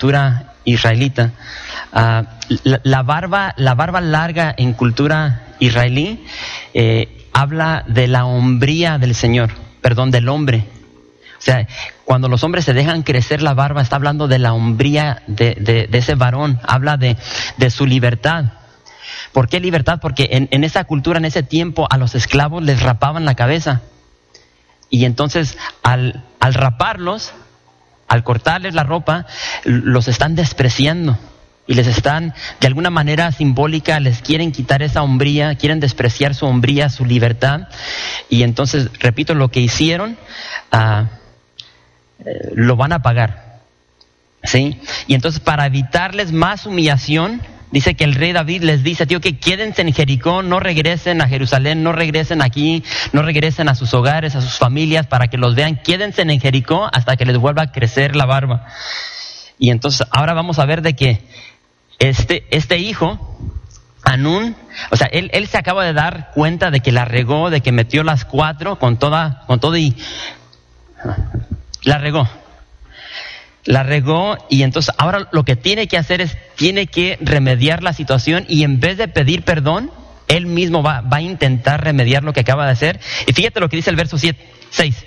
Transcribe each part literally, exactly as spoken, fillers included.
cultura israelita. Uh, la, la, barba, la barba larga en cultura israelí eh, habla de la hombría del Señor, perdón, del hombre. O sea, cuando los hombres se dejan crecer la barba, está hablando de la hombría de, de, de ese varón, habla de, de su libertad. ¿Por qué libertad? Porque en, en esa cultura, en ese tiempo, a los esclavos les rapaban la cabeza. Y entonces, al, al raparlos, al cortarles la ropa, los están despreciando. Y les están, de alguna manera simbólica, les quieren quitar esa hombría, quieren despreciar su hombría, su libertad. Y entonces, repito, lo que hicieron, uh, eh, lo van a pagar. ¿Sí? Y entonces, para evitarles más humillación, dice que el rey David les dice, tío, que quédense en Jericó, no regresen a Jerusalén, no regresen aquí, no regresen a sus hogares, a sus familias, para que los vean. Quédense en Jericó hasta que les vuelva a crecer la barba. Y entonces ahora vamos a ver de que este, este hijo, Hanún, o sea, él, él se acaba de dar cuenta de que la regó, de que metió las cuatro con toda, con todo y la regó. La regó y entonces ahora lo que tiene que hacer es, tiene que remediar la situación y en vez de pedir perdón, él mismo va, va a intentar remediar lo que acaba de hacer. Y fíjate lo que dice el verso siete, seis.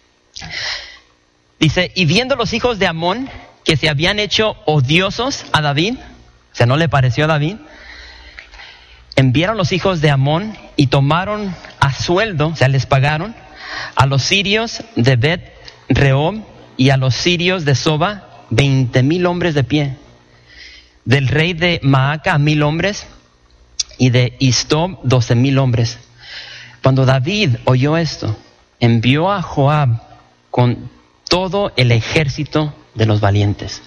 Dice, y viendo los hijos de Amón que se habían hecho odiosos a David, o sea, no le pareció a David, enviaron los hijos de Amón y tomaron a sueldo, o sea, les pagaron a los sirios de Bet Rehob y a los sirios de Soba, veinte mil hombres de pie. Del rey de Maaca, mil hombres. Y de Istob, doce mil hombres. Cuando David oyó esto, envió a Joab con todo el ejército de los valientes.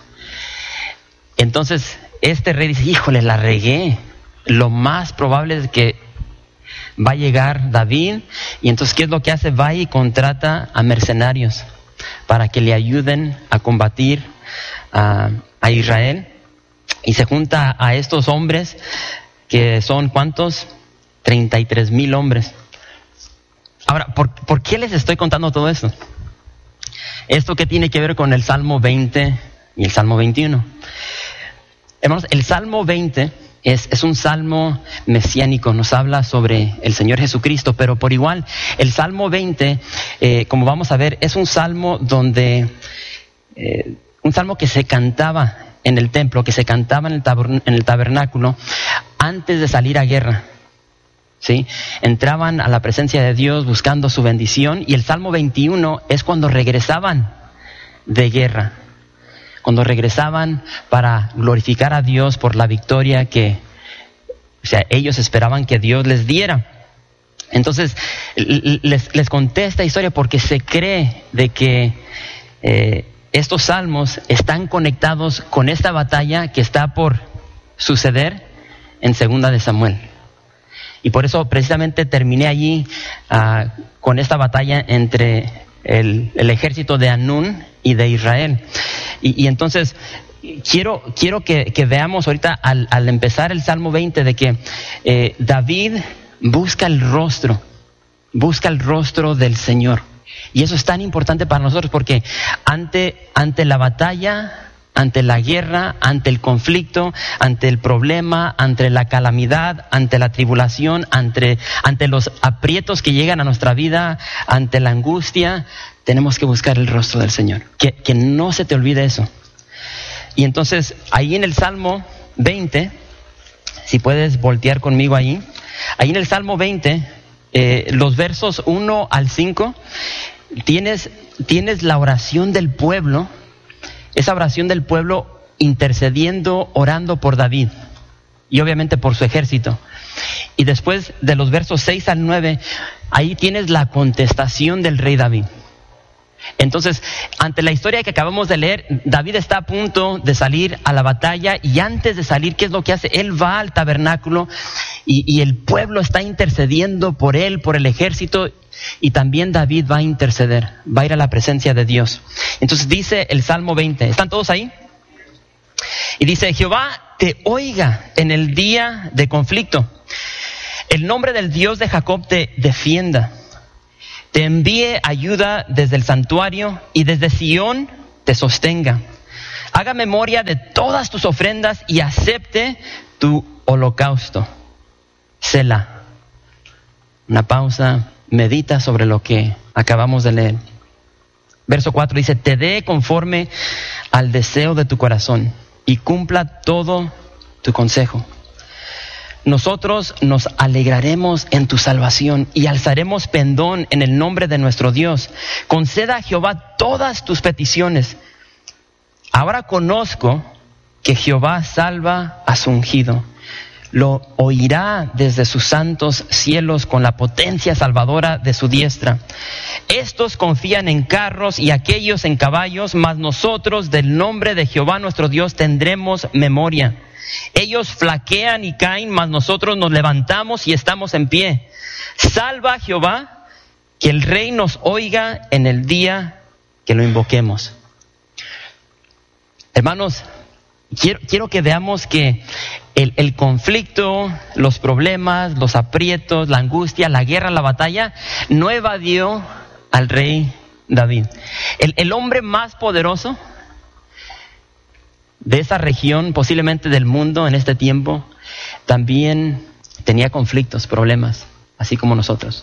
Entonces, este rey dice, híjole, la regué. Lo más probable es que va a llegar David. Y entonces, ¿qué es lo que hace? Va y contrata a mercenarios para que le ayuden a combatir a, a Israel. Y se junta a estos hombres, que son ¿cuántos? treinta y tres mil hombres. Ahora, ¿por, ¿por qué les estoy contando todo esto? Esto que tiene que ver con el Salmo veinte y el Salmo veintiuno. Hermanos, el Salmo veinte Es, es un salmo mesiánico, nos habla sobre el Señor Jesucristo, pero por igual el Salmo veinte, eh, como vamos a ver, es un salmo donde, eh, un salmo que se cantaba en el templo, que se cantaba en el, tabern- en el tabernáculo antes de salir a guerra. ¿Sí? Entraban a la presencia de Dios buscando su bendición, y el Salmo veintiuno es cuando regresaban de guerra. Cuando regresaban para glorificar a Dios por la victoria que, o sea, ellos esperaban que Dios les diera. Entonces, les, les conté esta historia porque se cree de que eh, estos salmos están conectados con esta batalla que está por suceder en Segunda de Samuel. Y por eso precisamente terminé allí uh, con esta batalla entre el, el ejército de Hanún y de Israel. Y, y entonces quiero, quiero que, que veamos ahorita al, al empezar el Salmo veinte de que eh, David busca el rostro, busca el rostro del Señor. Y eso es tan importante para nosotros porque ante, ante la batalla, ante la guerra, ante el conflicto, ante el problema, ante la calamidad, ante la tribulación, ante, ante los aprietos que llegan a nuestra vida, ante la angustia, tenemos que buscar el rostro del Señor. Que, que no se te olvide eso. Y entonces, ahí en el Salmo veinte, si puedes voltear conmigo ahí, ahí en el Salmo veinte, eh, los versos uno al cinco, tienes, tienes la oración del pueblo, esa oración del pueblo intercediendo, orando por David y obviamente por su ejército. Y después de los versos seis al nueve, ahí tienes la contestación del rey David. Entonces, ante la historia que acabamos de leer, David está a punto de salir a la batalla y antes de salir, ¿qué es lo que hace? Él va al tabernáculo y, y el pueblo está intercediendo por él, por el ejército, y también David va a interceder, va a ir a la presencia de Dios. Entonces dice el Salmo veinte, ¿están todos ahí? Y dice, Jehová te oiga en el día de conflicto, el nombre del Dios de Jacob te defienda. Te envíe ayuda desde el santuario y desde Sión te sostenga. Haga memoria de todas tus ofrendas y acepte tu holocausto. Selah. Una pausa, medita sobre lo que acabamos de leer. Verso cuatro dice, te dé conforme al deseo de tu corazón y cumpla todo tu consejo. Nosotros nos alegraremos en tu salvación y alzaremos pendón en el nombre de nuestro Dios. Conceda a Jehová todas tus peticiones. Ahora conozco que Jehová salva a su ungido. Lo oirá desde sus santos cielos con la potencia salvadora de su diestra. Estos confían en carros y aquellos en caballos, mas nosotros del nombre de Jehová nuestro Dios tendremos memoria. Ellos flaquean y caen, mas nosotros nos levantamos y estamos en pie. Salva a Jehová, que el Rey nos oiga en el día que lo invoquemos. Hermanos, quiero, quiero que veamos que el, el conflicto, los problemas, los aprietos, la angustia, la guerra, la batalla, no evadió al rey David. El, el hombre más poderoso de esa región, posiblemente del mundo en este tiempo, también tenía conflictos, problemas, así como nosotros.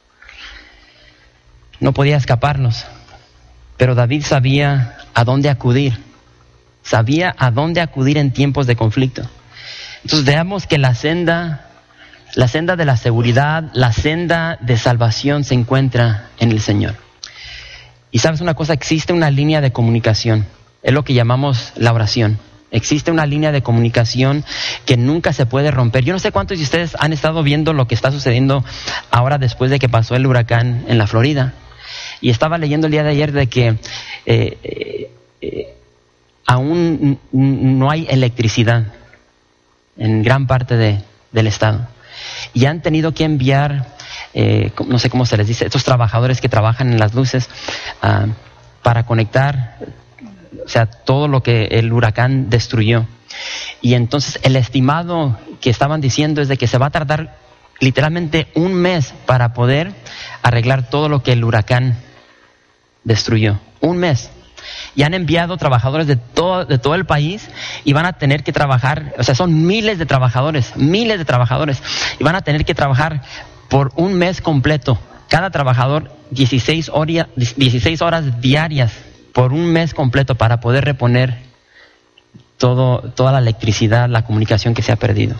No podía escaparnos, pero David sabía a dónde acudir, sabía a dónde acudir en tiempos de conflicto. Entonces veamos que la senda, la senda de la seguridad, la senda de salvación se encuentra en el Señor. Y sabes una cosa, existe una línea de comunicación. Es lo que llamamos la oración. Existe una línea de comunicación que nunca se puede romper. Yo no sé cuántos de ustedes han estado viendo lo que está sucediendo ahora después de que pasó el huracán en la Florida. Y estaba leyendo el día de ayer de que eh, eh, eh, aún no hay electricidad en gran parte de, del estado. Y han tenido que enviar, eh, no sé cómo se les dice, estos trabajadores que trabajan en las luces uh, para conectar, o sea, todo lo que el huracán destruyó. Y entonces el estimado que estaban diciendo es de que se va a tardar literalmente un mes para poder arreglar todo lo que el huracán destruyó. Un mes. Y han enviado trabajadores de todo, de todo el país y van a tener que trabajar, o sea, son miles de trabajadores, miles de trabajadores, y van a tener que trabajar por un mes completo. Cada trabajador dieciséis horas, dieciséis horas diarias por un mes completo para poder reponer todo, toda la electricidad, la comunicación que se ha perdido.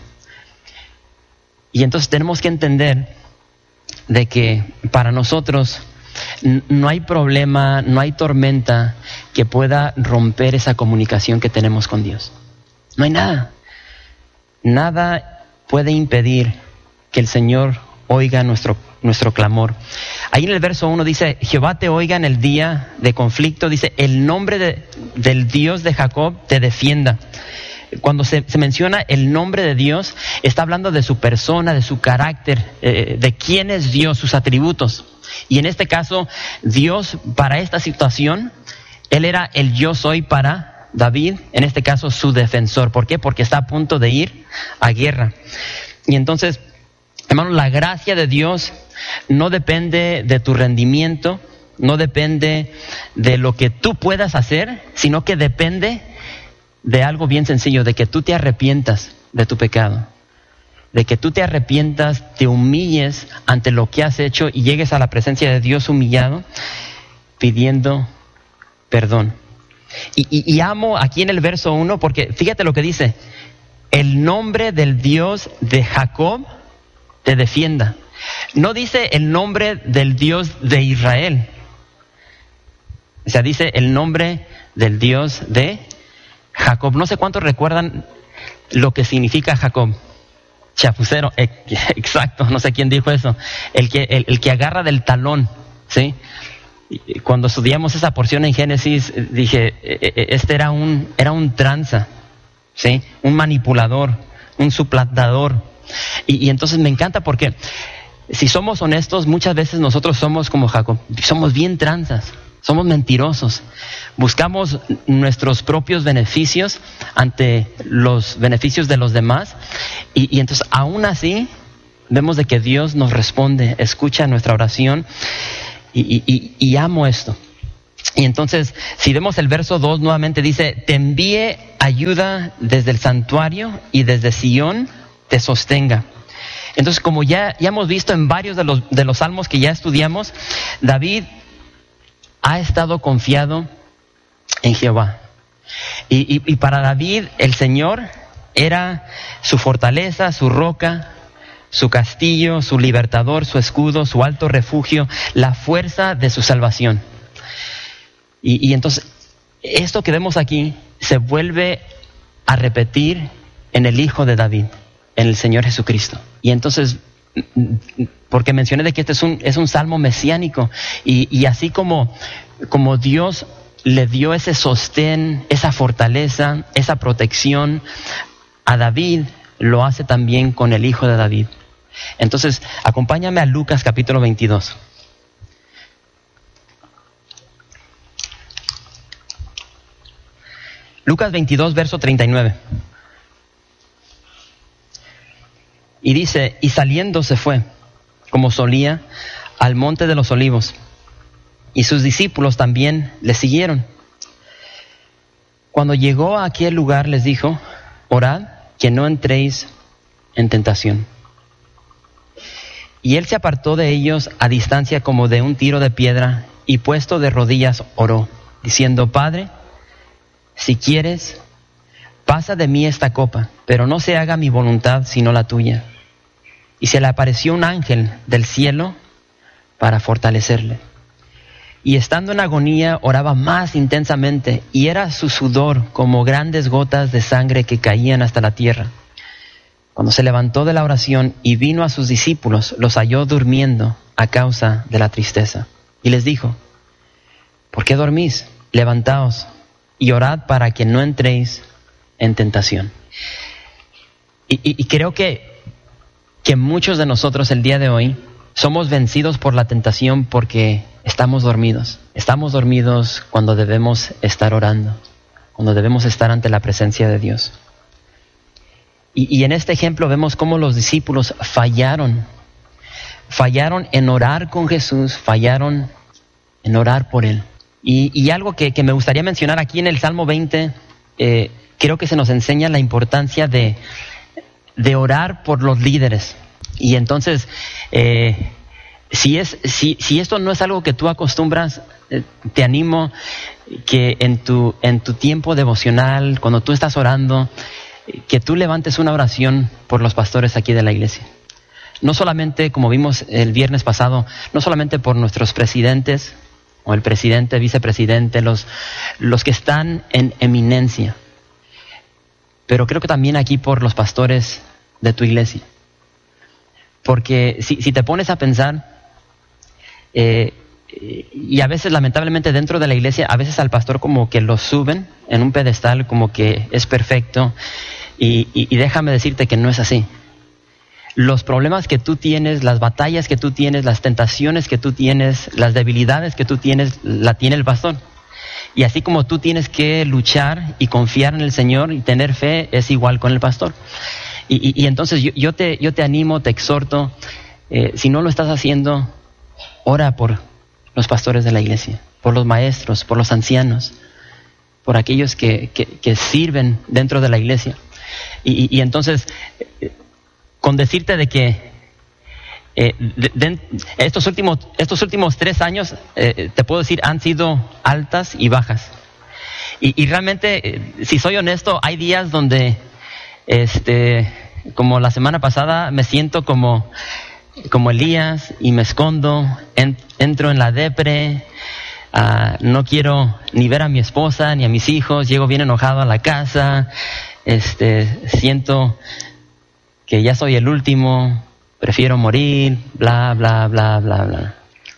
Y entonces tenemos que entender de que para nosotros no hay problema, no hay tormenta que pueda romper esa comunicación que tenemos con Dios. No hay nada. Nada puede impedir que el Señor oiga nuestro, nuestro clamor. Ahí en el verso uno dice, Jehová te oiga en el día de conflicto. Dice, el nombre de, del Dios de Jacob te defienda. Cuando se, se menciona el nombre de Dios, está hablando de su persona, de su carácter, eh, de quién es Dios, sus atributos. Y en este caso, Dios para esta situación, Él era el yo soy para David, en este caso su defensor. ¿Por qué? Porque está a punto de ir a guerra. Y entonces, hermano, la gracia de Dios no depende de tu rendimiento, no depende de lo que tú puedas hacer, sino que depende de algo bien sencillo, de que tú te arrepientas de tu pecado. De que tú te arrepientas, te humilles ante lo que has hecho y llegues a la presencia de Dios humillado, pidiendo perdón. Y, y, y amo aquí en el verso uno, porque fíjate lo que dice, el nombre del Dios de Jacob te defienda. No dice el nombre del Dios de Israel. O sea, dice el nombre del Dios de Jacob. No sé cuántos recuerdan lo que significa Jacob. Chapucero, exacto, no sé quién dijo eso. El que, el, el que agarra del talón, ¿sí? Cuando estudiamos esa porción en Génesis, dije, este era un, era un tranza, ¿sí? Un manipulador, un suplantador. Y, y entonces me encanta porque si somos honestos, muchas veces nosotros somos como Jacob, somos bien tranzas. Somos mentirosos, buscamos nuestros propios beneficios ante los beneficios de los demás y, y entonces aún así vemos de que Dios nos responde, escucha nuestra oración y, y, y, y amo esto. Y entonces, si vemos el verso dos, nuevamente dice, te envíe ayuda desde el santuario y desde Sión te sostenga. Entonces, como ya, ya hemos visto en varios de los, de los salmos que ya estudiamos, David ha estado confiado en Jehová. Y, y, y para David, el Señor era su fortaleza, su roca, su castillo, su libertador, su escudo, su alto refugio, la fuerza de su salvación. Y, y entonces, esto que vemos aquí se vuelve a repetir en el Hijo de David, en el Señor Jesucristo. Y entonces, porque mencioné de que este es un, es un salmo mesiánico, y, y así como, como Dios le dio ese sostén, esa fortaleza, esa protección a David, lo hace también con el Hijo de David. Entonces, acompáñame a Lucas capítulo veintidós. Lucas veintidós, verso treinta y nueve. Y dice, y saliendo se fue, como solía, al monte de los olivos. Y sus discípulos también le siguieron. Cuando llegó a aquel lugar les dijo, orad que no entréis en tentación. Y él se apartó de ellos a distancia como de un tiro de piedra, y puesto de rodillas oró, diciendo, Padre, si quieres, pasa de mí esta copa, pero no se haga mi voluntad sino la tuya. Y se le apareció un ángel del cielo para fortalecerle. Y estando en agonía oraba más intensamente, y era su sudor como grandes gotas de sangre que caían hasta la tierra. Cuando se levantó de la oración y vino a sus discípulos, los halló durmiendo a causa de la tristeza. Y les dijo, ¿por qué dormís? Levantaos y orad para que no entréis en tentación. Y, y, y creo que, que muchos de nosotros el día de hoy somos vencidos por la tentación porque estamos dormidos. Estamos dormidos cuando debemos estar orando, cuando debemos estar ante la presencia de Dios. Y, y en este ejemplo vemos cómo los discípulos fallaron. Fallaron en orar con Jesús, fallaron en orar por Él. Y, y algo que, que me gustaría mencionar aquí en el Salmo veinte, eh, creo que se nos enseña la importancia de, de orar por los líderes. Y entonces, eh, si, es, si, si esto no es algo que tú acostumbras, eh, te animo que en tu, en tu tiempo devocional, cuando tú estás orando, que tú levantes una oración por los pastores aquí de la iglesia. No solamente, como vimos el viernes pasado, no solamente por nuestros presidentes, o el presidente, vicepresidente, los, los que están en eminencia, pero creo que también aquí por los pastores de tu iglesia. Porque si, si te pones a pensar, eh, y a veces lamentablemente dentro de la iglesia, a veces al pastor como que lo suben en un pedestal como que es perfecto, y, y, y déjame decirte que no es así. Los problemas que tú tienes, las batallas que tú tienes, las tentaciones que tú tienes, las debilidades que tú tienes, la tiene el pastor. Y así como tú tienes que luchar y confiar en el Señor y tener fe, es igual con el pastor. Y, y, y entonces yo, yo, te, yo te animo, te exhorto, eh, si no lo estás haciendo, ora por los pastores de la iglesia, por los maestros, por los ancianos, por aquellos que, que, que sirven dentro de la iglesia. Y, y, y entonces, con decirte de que eh, de, de, estos, últimos, estos últimos tres años, eh, te puedo decir, han sido altas y bajas. Y, y realmente, eh, si soy honesto, hay días donde, este, como la semana pasada, me siento como, como Elías y me escondo, en, entro en la depre, uh, no quiero ni ver a mi esposa ni a mis hijos, llego bien enojado a la casa, este, siento que ya soy el último, prefiero morir, bla, bla, bla, bla, bla.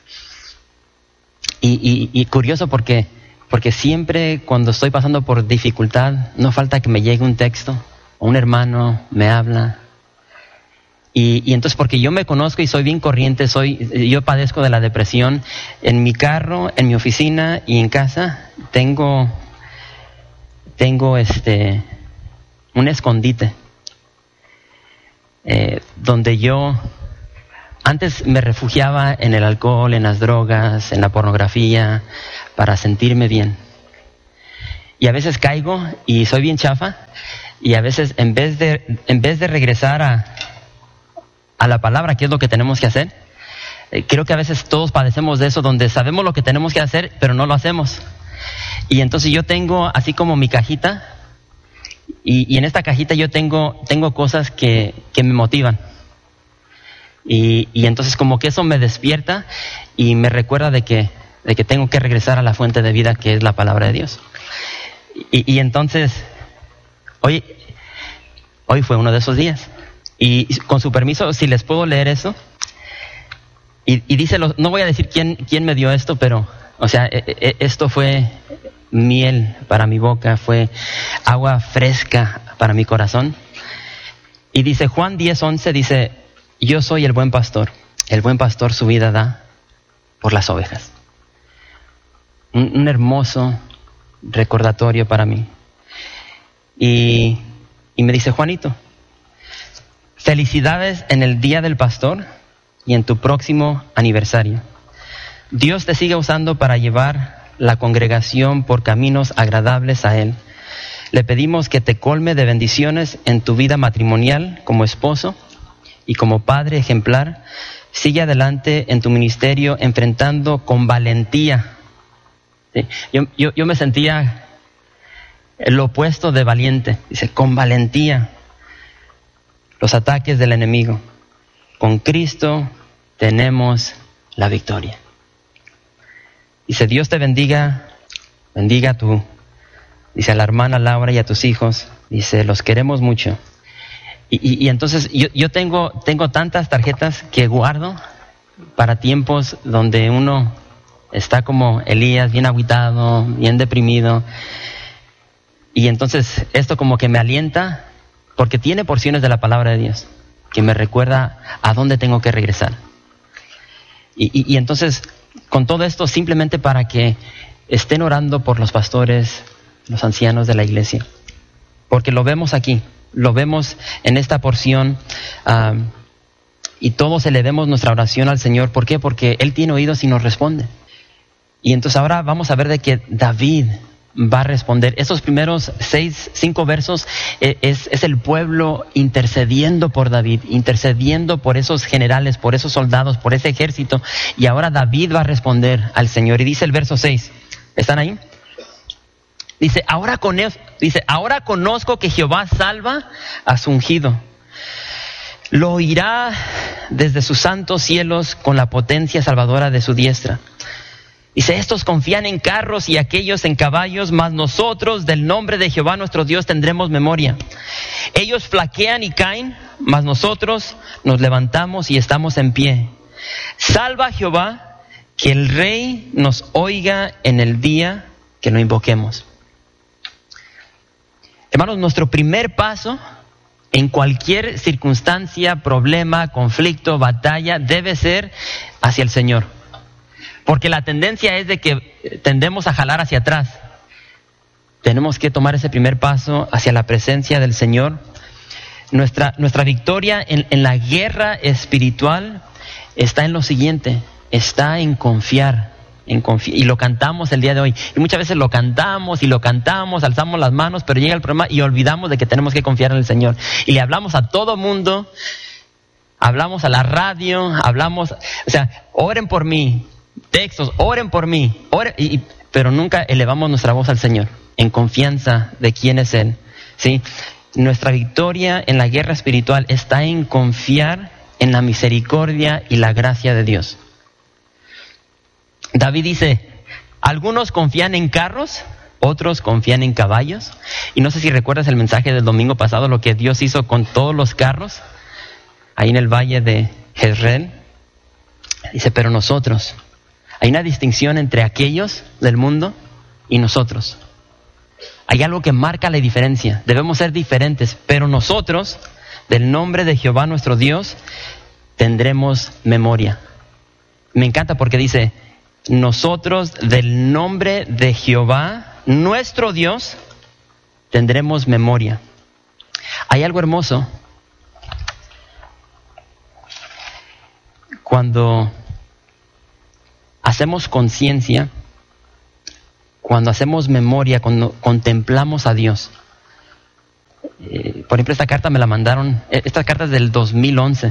Y, y, y curioso porque, porque siempre cuando estoy pasando por dificultad, no falta que me llegue un texto, o un hermano me habla. Y, y entonces porque yo me conozco y soy bien corriente, soy, yo padezco de la depresión, en mi carro, en mi oficina y en casa, tengo, tengo este, un escondite. Eh, donde yo antes me refugiaba en el alcohol, en las drogas, en la pornografía, para sentirme bien. Y a veces caigo y soy bien chafa, y a veces en vez de, en vez de regresar a, a la palabra, que es lo que tenemos que hacer, eh, creo que a veces todos padecemos de eso, donde sabemos lo que tenemos que hacer, pero no lo hacemos. Y entonces yo tengo así como mi cajita, y, y en esta cajita yo tengo, tengo cosas que, que me motivan. Y, y entonces como que eso me despierta y me recuerda de que, de que tengo que regresar a la fuente de vida, que es la palabra de Dios. Y, y entonces, hoy, hoy fue uno de esos días. Y con su permiso, si les puedo leer eso. Y, y dice, lo, no voy a decir quién, quién me dio esto, pero, o sea, e, e, esto fue miel para mi boca, fue agua fresca para mi corazón. Y dice Juan diez once, dice, yo soy el buen pastor. El buen pastor su vida da por las ovejas. Un, un hermoso recordatorio para mí. Y, y me dice, Juanito, felicidades en el Día del Pastor y en tu próximo aniversario. Dios te sigue usando para llevar la congregación por caminos agradables a Él. Le pedimos que te colme de bendiciones en tu vida matrimonial como esposo y como padre ejemplar. Sigue adelante en tu ministerio enfrentando con valentía. ¿Sí? Yo, yo, yo me sentía el opuesto de valiente. Dice, con valentía los ataques del enemigo. Con Cristo tenemos la victoria. Dice, Dios te bendiga, bendiga a tu, dice, a la hermana Laura y a tus hijos. Dice, los queremos mucho. Y, y, y entonces yo, yo tengo, tengo tantas tarjetas que guardo para tiempos donde uno está como Elías, bien agüitado, bien deprimido. Y entonces esto como que me alienta, porque tiene porciones de la palabra de Dios que me recuerda a dónde tengo que regresar. Y, y, y entonces, con todo esto, simplemente para que estén orando por los pastores, los ancianos de la iglesia, porque lo vemos aquí, lo vemos en esta porción, um, y todos elevemos nuestra oración al Señor. ¿Por qué? Porque Él tiene oídos y nos responde. Y entonces ahora vamos a ver de que David va a responder. Esos primeros seis, cinco versos eh, es, es el pueblo intercediendo por David, intercediendo por esos generales, por esos soldados, por ese ejército. Y ahora David va a responder al Señor. Y dice el verso seis, ¿están ahí? Dice, ahora, con él, dice, ahora conozco que Jehová salva a su ungido. Lo oirá desde sus santos cielos con la potencia salvadora de su diestra. Dice, estos confían en carros y aquellos en caballos, mas nosotros del nombre de Jehová nuestro Dios tendremos memoria. Ellos flaquean y caen, mas nosotros nos levantamos y estamos en pie. Salva a Jehová, que el Rey nos oiga en el día que lo invoquemos. Hermanos, nuestro primer paso en cualquier circunstancia, problema, conflicto, batalla, debe ser hacia el Señor. Porque la tendencia es de que tendemos a jalar hacia atrás. Tenemos que tomar ese primer paso hacia la presencia del Señor. Nuestra, nuestra victoria en, en la guerra espiritual está en lo siguiente, está en confiar, en confi- y lo cantamos el día de hoy. Y muchas veces lo cantamos y lo cantamos, alzamos las manos, pero llega el problema y olvidamos de que tenemos que confiar en el Señor. Y le hablamos a todo mundo, hablamos a la radio, hablamos, o sea, oren por mí. Textos, oren por mí, oren, y, pero nunca elevamos nuestra voz al Señor en confianza de quién es Él. ¿Sí? Nuestra victoria en la guerra espiritual está en confiar en la misericordia y la gracia de Dios. David dice, algunos confían en carros, otros confían en caballos. Y no sé si recuerdas el mensaje del domingo pasado, lo que Dios hizo con todos los carros ahí en el valle de Jezreel. Dice, pero nosotros... Hay una distinción entre aquellos del mundo y nosotros. Hay algo que marca la diferencia. Debemos ser diferentes, pero nosotros, del nombre de Jehová nuestro Dios, tendremos memoria. Me encanta porque dice, nosotros del nombre de Jehová nuestro Dios, tendremos memoria. Hay algo hermoso. cuando hacemos conciencia, cuando hacemos memoria, cuando contemplamos a Dios. Eh, por ejemplo, esta carta me la mandaron, esta carta es del dos mil once.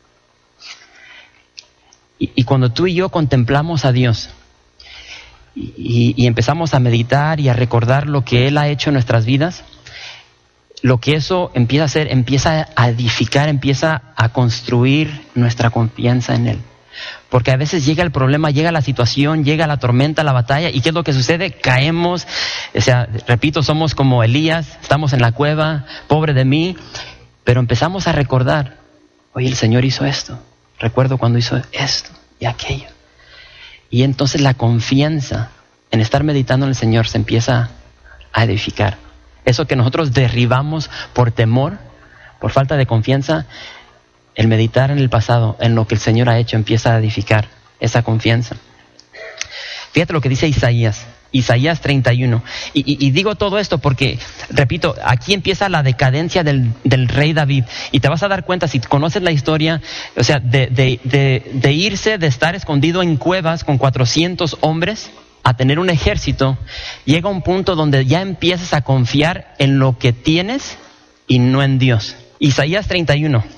Y, y cuando tú y yo contemplamos a Dios y, y empezamos a meditar y a recordar lo que Él ha hecho en nuestras vidas, lo que eso empieza a hacer, empieza a edificar, empieza a construir nuestra confianza en Él. Porque a veces llega el problema, llega la situación, llega la tormenta, la batalla, y ¿qué es lo que sucede? Caemos, o sea, repito, somos como Elías, estamos en la cueva, pobre de mí, pero empezamos a recordar, oye, el Señor hizo esto, recuerdo cuando hizo esto y aquello. Y entonces la confianza en estar meditando en el Señor se empieza a edificar. Eso que nosotros derribamos por temor, por falta de confianza, el meditar en el pasado, en lo que el Señor ha hecho, empieza a edificar esa confianza. Fíjate lo que dice Isaías, Isaías treinta y uno. Y, y, y digo todo esto porque, repito, aquí empieza la decadencia del, del rey David. Y te vas a dar cuenta, si conoces la historia, o sea, de, de, de, de irse, de estar escondido en cuevas con cuatrocientos hombres, a tener un ejército, llega un punto donde ya empiezas a confiar en lo que tienes y no en Dios. Isaías treinta y uno.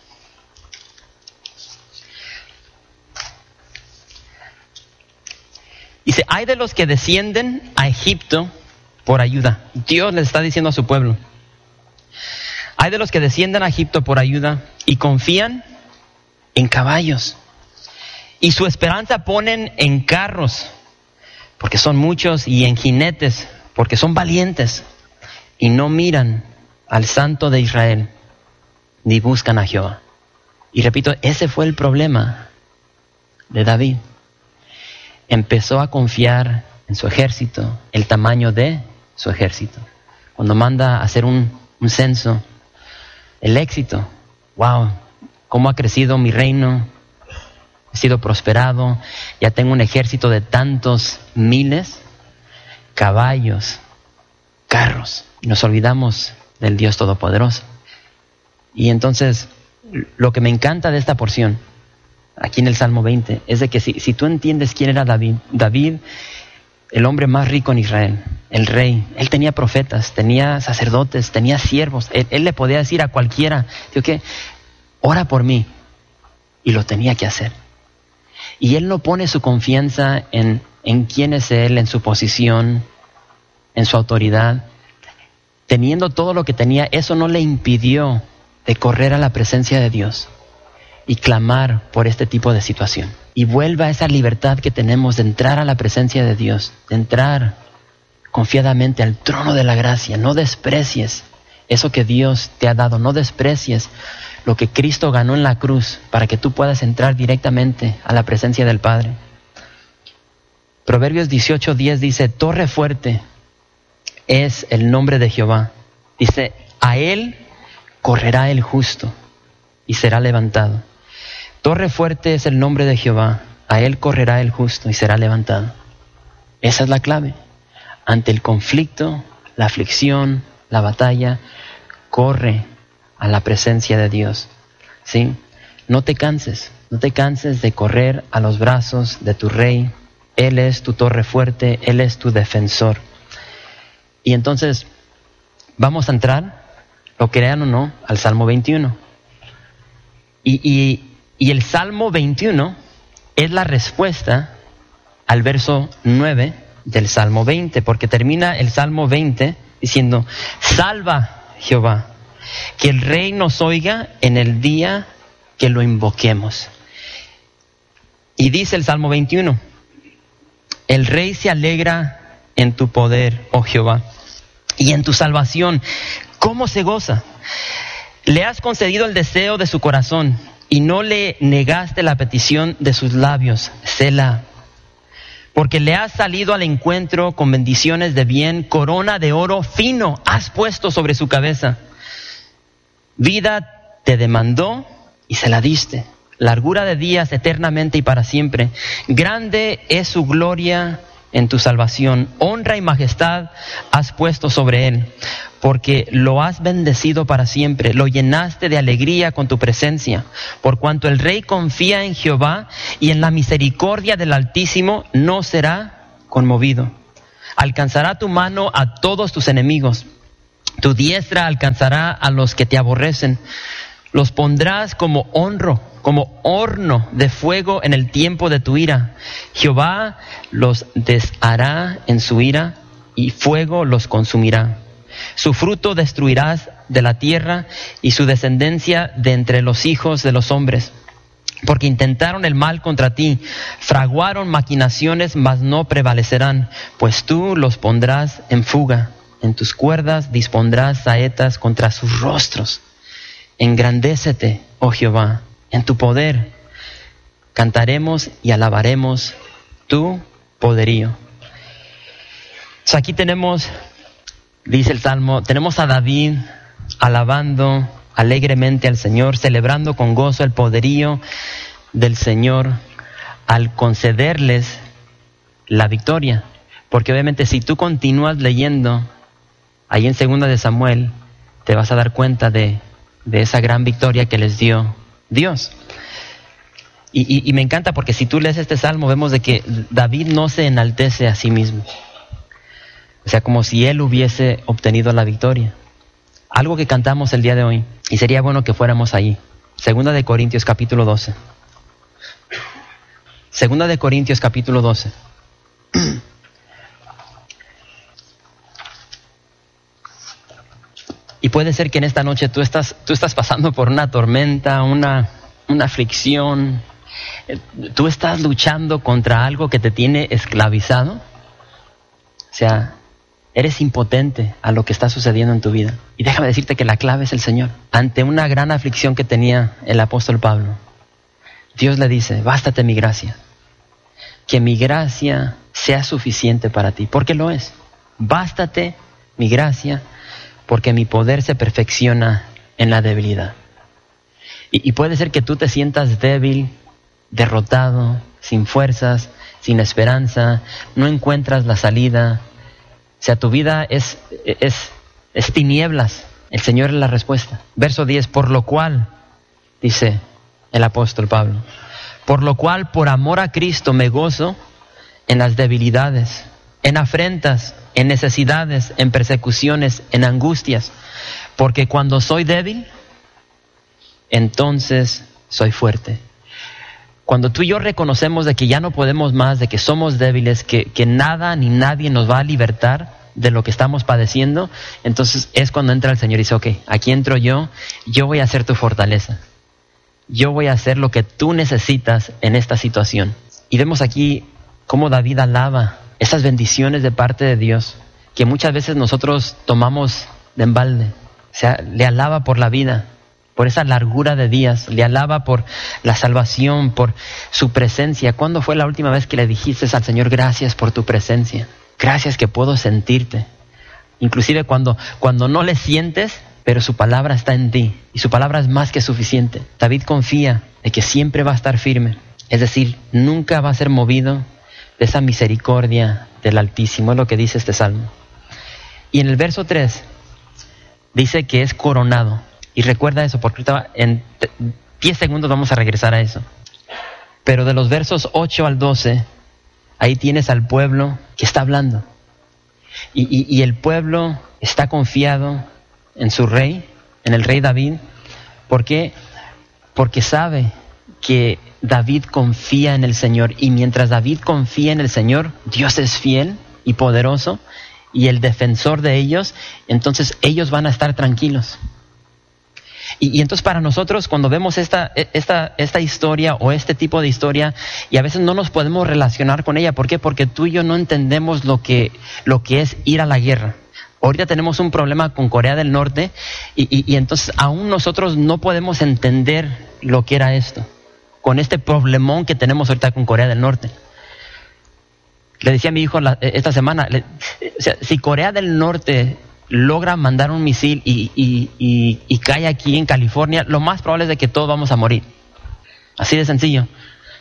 Dice, hay de los que descienden a Egipto por ayuda. Dios les está diciendo a su pueblo. Hay de los que descienden a Egipto por ayuda y confían en caballos. Y su esperanza ponen en carros, porque son muchos, y en jinetes, porque son valientes. Y no miran al Santo de Israel, ni buscan a Jehová. Y repito, ese fue el problema de David. Empezó a confiar en su ejército, el tamaño de su ejército. Cuando manda a hacer un, un censo, el éxito, wow, cómo ha crecido mi reino, he sido prosperado, ya tengo un ejército de tantos miles, caballos, carros, y nos olvidamos del Dios Todopoderoso. Y entonces, lo que me encanta de esta porción, aquí en el Salmo veinte, es de que si, si tú entiendes quién era David, David, el hombre más rico en Israel, el rey, él tenía profetas, tenía sacerdotes, tenía siervos, él, él le podía decir a cualquiera, ¿sí, qué? Ora por mí, y lo tenía que hacer. Y él no pone su confianza en, en quién es él, en su posición, en su autoridad. Teniendo todo lo que tenía, eso no le impidió de correr a la presencia de Dios y clamar por este tipo de situación. Y vuelva a esa libertad que tenemos de entrar a la presencia de Dios, de entrar confiadamente al trono de la gracia. No desprecies eso que Dios te ha dado, no desprecies lo que Cristo ganó en la cruz para que tú puedas entrar directamente a la presencia del Padre. Proverbios dieciocho diez dice, torre fuerte es el nombre de Jehová. Dice, a él correrá el justo y será levantado. Torre fuerte es el nombre de Jehová, a él correrá el justo y será levantado. Esa es la clave. Ante el conflicto, la aflicción, la batalla, corre a la presencia de Dios. ¿Sí? No te canses, no te canses de correr a los brazos de tu rey. Él es tu torre fuerte, él es tu defensor. Y entonces, vamos a entrar, lo crean o no, al Salmo veintiuno. Y, y, y el Salmo veintiuno es la respuesta al verso nueve del Salmo veinte, porque termina el Salmo veinte diciendo, salva Jehová, que el Rey nos oiga en el día que lo invoquemos. Y dice el Salmo veintiuno, el Rey se alegra en tu poder, oh Jehová, y en tu salvación, ¿cómo se goza? Le has concedido el deseo de su corazón y no le negaste la petición de sus labios, Selah. Porque le has salido al encuentro con bendiciones de bien, corona de oro fino has puesto sobre su cabeza. Vida te demandó y se la diste, largura de días eternamente y para siempre. Grande es su gloria en tu salvación. Honra y majestad has puesto sobre él, porque lo has bendecido para siempre. Lo llenaste de alegría con tu presencia. Por cuanto el rey confía en Jehová, y en la misericordia del Altísimo no será conmovido. Alcanzará tu mano a todos tus enemigos. Tu diestra alcanzará a los que te aborrecen. Los pondrás como honro, como horno de fuego en el tiempo de tu ira. Jehová los deshará en su ira, y fuego los consumirá. Su fruto destruirás de la tierra, y su descendencia de entre los hijos de los hombres. Porque intentaron el mal contra ti, fraguaron maquinaciones, mas no prevalecerán, pues tú los pondrás en fuga. En tus cuerdas dispondrás saetas contra sus rostros. Engrandécete, oh Jehová, en tu poder. Cantaremos y alabaremos tu poderío. So aquí tenemos, dice el Salmo, tenemos a David alabando alegremente al Señor, celebrando con gozo el poderío del Señor al concederles la victoria. Porque obviamente si tú continúas leyendo ahí en Segunda de Samuel, te vas a dar cuenta de, de esa gran victoria que les dio Dios. Y, y, y me encanta porque si tú lees este salmo, vemos de que David no se enaltece a sí mismo. O sea, como si él hubiese obtenido la victoria. Algo que cantamos el día de hoy, y sería bueno que fuéramos ahí. Segunda de Corintios capítulo doce. Segunda de Corintios capítulo doce. Y puede ser que en esta noche tú estás, tú estás pasando por una tormenta, una, una aflicción. Tú estás luchando contra algo que te tiene esclavizado. O sea, eres impotente a lo que está sucediendo en tu vida. Y déjame decirte que la clave es el Señor. Ante una gran aflicción que tenía el apóstol Pablo, Dios le dice, bástate mi gracia. Que mi gracia sea suficiente para ti. Porque lo es. Bástate mi gracia, porque mi poder se perfecciona en la debilidad. Y, y puede ser que tú te sientas débil, derrotado, sin fuerzas, sin esperanza, no encuentras la salida. O sea, tu vida es, es, es tinieblas. El Señor es la respuesta. Verso diez, por lo cual, dice el apóstol Pablo, por lo cual, por amor a Cristo, me gozo en las debilidades, en afrentas, en necesidades, en persecuciones, en angustias, porque cuando soy débil, entonces soy fuerte. Cuando tú y yo reconocemos de que ya no podemos más, de que somos débiles, que, que nada ni nadie nos va a libertar de lo que estamos padeciendo, entonces es cuando entra el Señor y dice, ok, aquí entro yo, yo voy a ser tu fortaleza. Yo voy a hacer lo que tú necesitas en esta situación. Y vemos aquí cómo David alaba esas bendiciones de parte de Dios, que muchas veces nosotros tomamos de embalde. O sea, le alaba por la vida, por esa largura de días, le alaba por la salvación, por su presencia. ¿Cuándo fue la última vez que le dijiste al Señor, gracias por tu presencia? Gracias que puedo sentirte. Inclusive cuando, cuando no le sientes, pero su palabra está en ti, y su palabra es más que suficiente. David confía de que siempre va a estar firme, es decir, nunca va a ser movido de esa misericordia del Altísimo, es lo que dice este salmo. Y en el verso tres dice que es coronado. Y recuerda eso, porque en diez segundos vamos a regresar a eso. Pero de los versos ocho al doce, ahí tienes al pueblo que está hablando. Y, y, y el pueblo está confiado en su rey, en el rey David. ¿Por qué? Porque sabe que David confía en el Señor, y mientras David confía en el Señor, Dios es fiel y poderoso y el defensor de ellos, entonces ellos van a estar tranquilos. Y, y entonces para nosotros, cuando vemos esta, esta, esta historia o este tipo de historia, y a veces no nos podemos relacionar con ella, ¿por qué? Porque tú y yo no entendemos lo que, lo que es ir a la guerra. Ahorita tenemos un problema con Corea del Norte y, y, y entonces aún nosotros no podemos entender lo que era esto, con este problemón que tenemos ahorita con Corea del Norte. Le decía a mi hijo la, esta semana, le, o sea, si Corea del Norte logra mandar un misil y, y, y, y cae aquí en California, lo más probable es de que todos vamos a morir. Así de sencillo.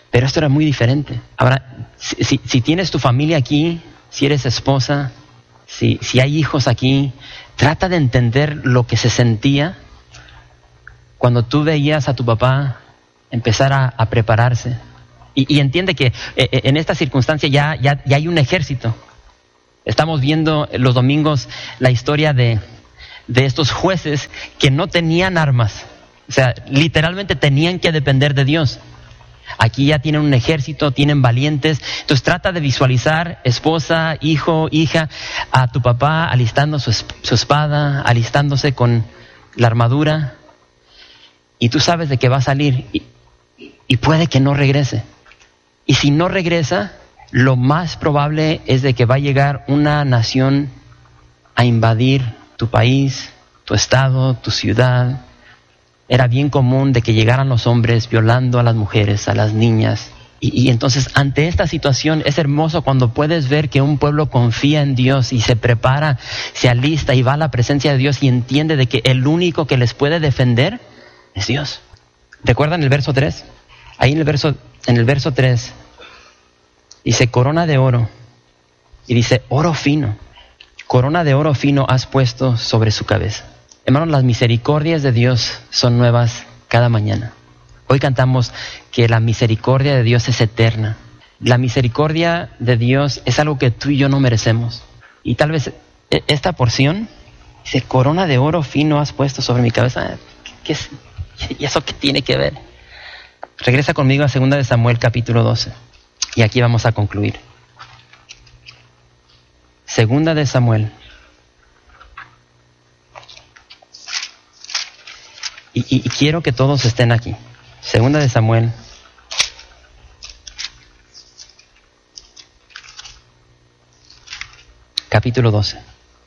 Pero esto era muy diferente. Ahora, si, si, si tienes tu familia aquí, si eres esposa, si, si hay hijos aquí, trata de entender lo que se sentía cuando tú veías a tu papá empezar a, a prepararse. Y, y entiende que eh, en esta circunstancia ya, ya, ya hay un ejército. Estamos viendo los domingos la historia de, de estos jueces que no tenían armas. O sea, literalmente tenían que depender de Dios. Aquí ya tienen un ejército, tienen valientes. Entonces trata de visualizar, esposa, hijo, hija, a tu papá alistando su, su espada, alistándose con la armadura. Y tú sabes de que va a salir y, y puede que no regrese. Y si no regresa, lo más probable es de que va a llegar una nación a invadir tu país, tu estado, tu ciudad. Era bien común de que llegaran los hombres violando a las mujeres, a las niñas. Y, y entonces ante esta situación es hermoso cuando puedes ver que un pueblo confía en Dios y se prepara, se alista y va a la presencia de Dios y entiende de que el único que les puede defender es Dios. ¿Recuerdan el verso tres? Ahí en el verso, en el verso tres dice corona de oro y dice oro fino. Corona de oro fino has puesto sobre su cabeza. Hermanos, las misericordias de Dios son nuevas cada mañana. Hoy cantamos que la misericordia de Dios es eterna. La misericordia de Dios es algo que tú y yo no merecemos. Y tal vez esta porción dice, corona de oro fino has puesto sobre mi cabeza. ¿Qué es? ¿Y eso qué tiene que ver? Regresa conmigo a segunda de Samuel capítulo doce. Y aquí vamos a concluir. Segunda de Samuel. Y, y, y quiero que todos estén aquí. Segunda de Samuel. Capítulo doce.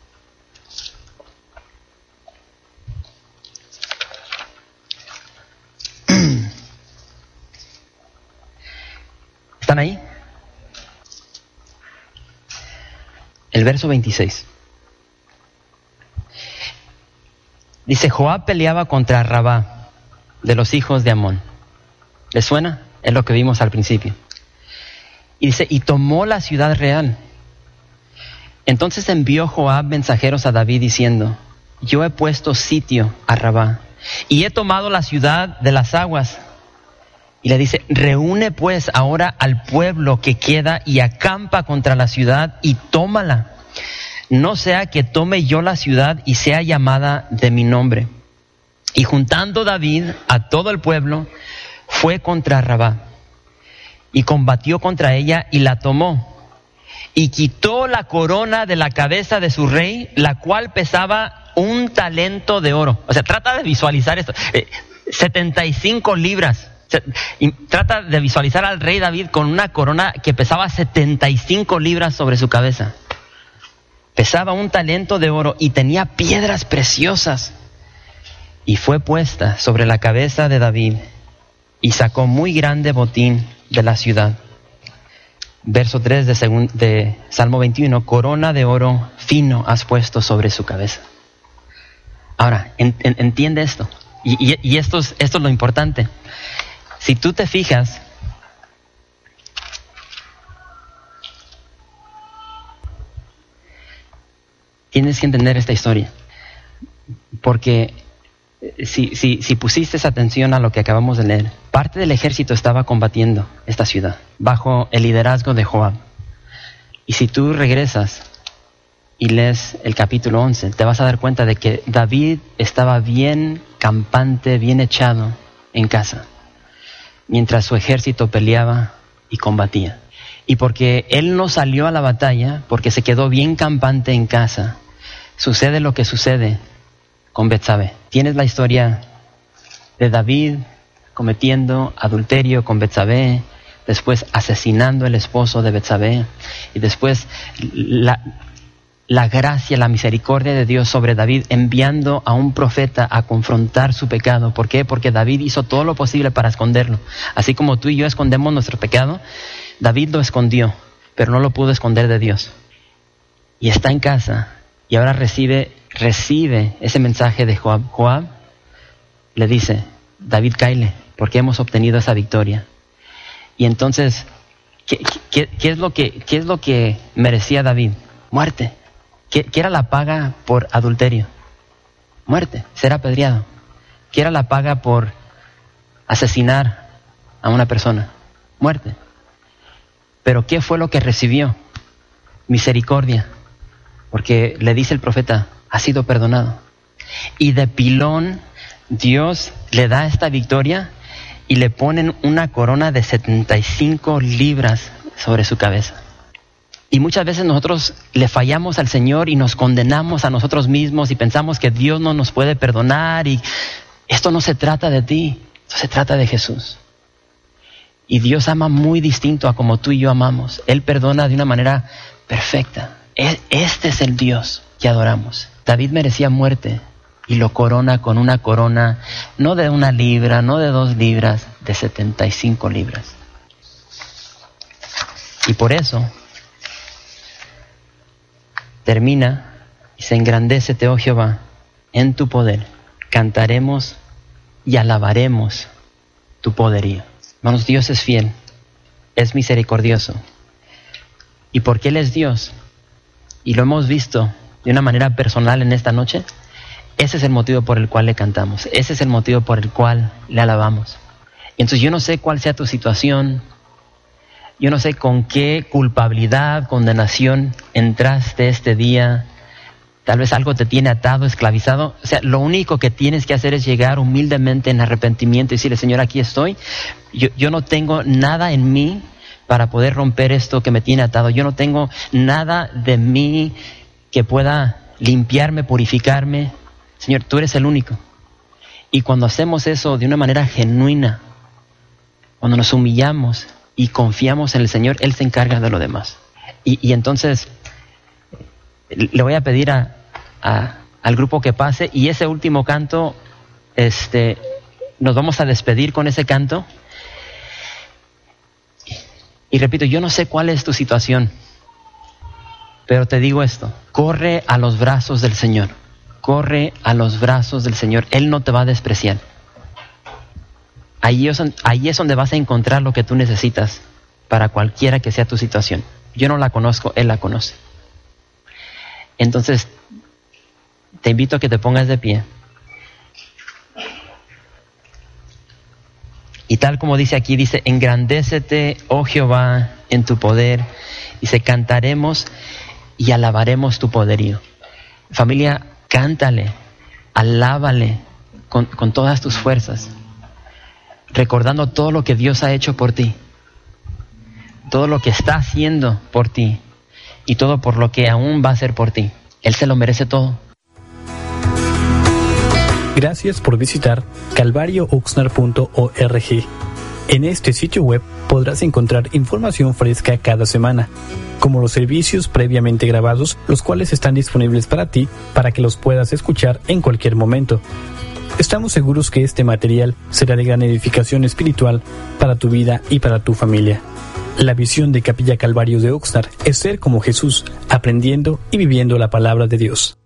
¿Están ahí? El verso veintiséis. Dice, Joab peleaba contra Rabá, de los hijos de Amón. ¿Les suena? Es lo que vimos al principio. Y dice, y tomó la ciudad real. Entonces envió Joab mensajeros a David diciendo, yo he puesto sitio a Rabá, y he tomado la ciudad de las aguas. Y le dice, reúne pues ahora al pueblo que queda y acampa contra la ciudad y tómala. No sea que tome yo la ciudad y sea llamada de mi nombre. Y juntando David a todo el pueblo, fue contra Rabá y combatió contra ella y la tomó. Y quitó la corona de la cabeza de su rey, la cual pesaba un talento de oro. O sea, trata de visualizar esto. Eh, setenta y cinco libras. O sea, y trata de visualizar al rey David con una corona que pesaba setenta y cinco libras sobre su cabeza. Pesaba un talento de oro y tenía piedras preciosas. Y fue puesta sobre la cabeza de David y sacó muy grande botín de la ciudad. Verso tres de, segun, de Salmo veintiuno, corona de oro fino has puesto sobre su cabeza. Ahora, en, en, entiende esto. Y, y, y esto, es, esto es lo importante. Si tú te fijas, tienes que entender esta historia. Porque si, si, si pusiste atención a lo que acabamos de leer, parte del ejército estaba combatiendo esta ciudad bajo el liderazgo de Joab. Y si tú regresas y lees el capítulo once, te vas a dar cuenta de que David estaba bien campante, bien echado en casa, mientras su ejército peleaba y combatía. Y porque él no salió a la batalla, porque se quedó bien campante en casa, sucede lo que sucede con Betsabé. Tienes la historia de David cometiendo adulterio con Betsabé, después asesinando al esposo de Betsabé, y después la, la gracia, la misericordia de Dios sobre David, enviando a un profeta a confrontar su pecado. ¿Por qué? Porque David hizo todo lo posible para esconderlo. Así como tú y yo escondemos nuestro pecado, David lo escondió, pero no lo pudo esconder de Dios. Y está en casa, y ahora recibe, recibe ese mensaje de Joab. Joab le dice, David, cáele, porque hemos obtenido esa victoria. Y entonces, ¿qué, qué, qué, es, lo que, qué es lo que merecía David? Muerte. ¿Qué, qué era la paga por adulterio? Muerte, ser apedreado. ¿Qué era la paga por asesinar a una persona? Muerte. Pero ¿qué fue lo que recibió? Misericordia. Porque le dice el profeta, ha sido perdonado. Y de pilón, Dios le da esta victoria y le ponen una corona de setenta y cinco libras sobre su cabeza. Y muchas veces nosotros le fallamos al Señor y nos condenamos a nosotros mismos y pensamos que Dios no nos puede perdonar, y esto no se trata de ti, esto se trata de Jesús. Y Dios ama muy distinto a como tú y yo amamos. Él perdona de una manera perfecta. Este es el Dios que adoramos. David merecía muerte y lo corona con una corona no de una libra, no de dos libras, de setenta y cinco libras. Y por eso termina y se engrandécete, oh Jehová, en tu poder. Cantaremos y alabaremos tu poderío. Hermanos, Dios es fiel, es misericordioso. ¿Y porque Él es Dios? Y lo hemos visto de una manera personal en esta noche. Ese es el motivo por el cual le cantamos. Ese es el motivo por el cual le alabamos. Y entonces yo no sé cuál sea tu situación. Yo no sé con qué culpabilidad, condenación entraste este día. Tal vez algo te tiene atado, esclavizado. O sea, lo único que tienes que hacer es llegar humildemente en arrepentimiento y decirle, Señor, aquí estoy. Yo, yo no tengo nada en mí para poder romper esto que me tiene atado. Yo no tengo nada de mí que pueda limpiarme, purificarme. Señor, tú eres el único. Y cuando hacemos eso de una manera genuina, cuando nos humillamos y confiamos en el Señor, Él se encarga de lo demás. Y, y entonces le voy a pedir a, a, al grupo que pase, y ese último canto, este, nos vamos a despedir con ese canto. Y repito, yo no sé cuál es tu situación, pero te digo esto: corre a los brazos del Señor, corre a los brazos del Señor. Él no te va a despreciar. Ahí es, ahí es donde vas a encontrar lo que tú necesitas para cualquiera que sea tu situación. Yo no la conozco, Él la conoce. Entonces, te invito a que te pongas de pie. Y tal como dice aquí, dice, engrandécete, oh Jehová, en tu poder. Dice, cantaremos y alabaremos tu poderío. Familia, cántale, alábale con, con todas tus fuerzas, recordando todo lo que Dios ha hecho por ti, todo lo que está haciendo por ti y todo por lo que aún va a hacer por ti. Él se lo merece todo. Gracias por visitar calvario oxnard punto org. En este sitio web podrás encontrar información fresca cada semana, como los servicios previamente grabados, los cuales están disponibles para ti para que los puedas escuchar en cualquier momento. Estamos seguros que este material será de gran edificación espiritual para tu vida y para tu familia. La visión de Capilla Calvario de Oxnard es ser como Jesús, aprendiendo y viviendo la palabra de Dios.